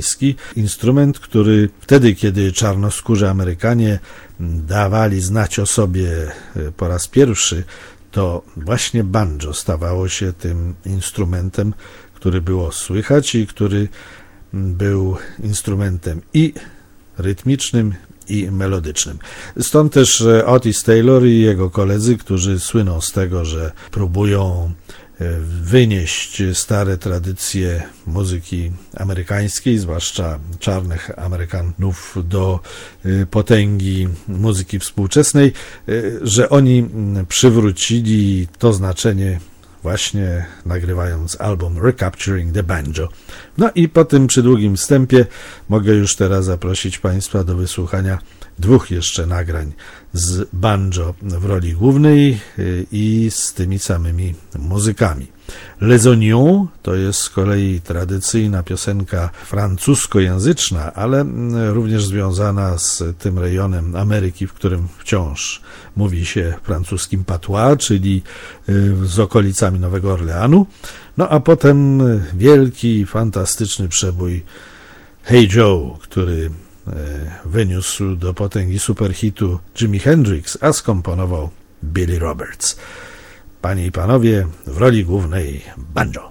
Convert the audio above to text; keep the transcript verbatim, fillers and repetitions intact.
Instrument, który wtedy, kiedy czarnoskórzy Amerykanie dawali znać o sobie po raz pierwszy, to właśnie banjo stawało się tym instrumentem, który było słychać i który był instrumentem i rytmicznym, i melodycznym. Stąd też Otis Taylor i jego koledzy, którzy słyną z tego, że próbują wynieść stare tradycje muzyki amerykańskiej, zwłaszcza czarnych Amerykanów, do potęgi muzyki współczesnej, że oni przywrócili to znaczenie właśnie nagrywając album Recapturing the Banjo. No i po tym przydługim wstępie mogę już teraz zaprosić Państwa do wysłuchania dwóch jeszcze nagrań z banjo w roli głównej i z tymi samymi muzykami. Les Oignons to jest z kolei tradycyjna piosenka francuskojęzyczna, ale również związana z tym rejonem Ameryki, w którym wciąż mówi się francuskim patois, czyli z okolicami Nowego Orleanu. No a potem wielki, fantastyczny przebój Hey Joe, który wyniósł do potęgi superhitu Jimi Hendrix, a skomponował Billy Roberts. Panie i panowie, w roli głównej banjo.